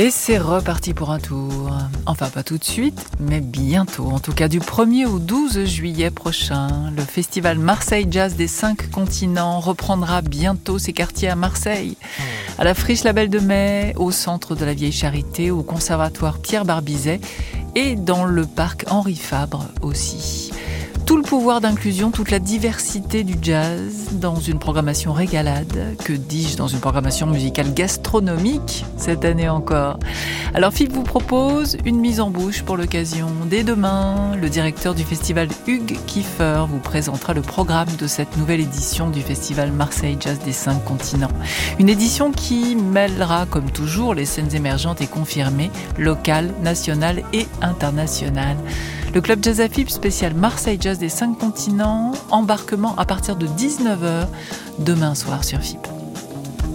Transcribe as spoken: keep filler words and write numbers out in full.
Et c'est reparti pour un tour. Enfin, pas tout de suite, mais bientôt. En tout cas, du premier au douze juillet prochain, le festival Marseille Jazz des cinq continents reprendra bientôt ses quartiers à Marseille. À la Friche Label de Mai, au centre de la Vieille Charité, au conservatoire Pierre Barbizet et dans le parc Henri Fabre aussi. Tout le pouvoir d'inclusion, toute la diversité du jazz dans une programmation régalade, que dis-je, dans une programmation musicale gastronomique cette année encore. Alors F I P vous propose une mise en bouche pour l'occasion. Dès demain, le directeur du festival Hugues Kiefer vous présentera le programme de cette nouvelle édition du festival Marseille Jazz des cinq continents. Une édition qui mêlera, comme toujours, les scènes émergentes et confirmées, locales, nationales et internationales. Le Club Jazz à F I P spécial Marseille Jazz des cinq continents, embarquement à partir de dix-neuf heures demain soir sur F I P.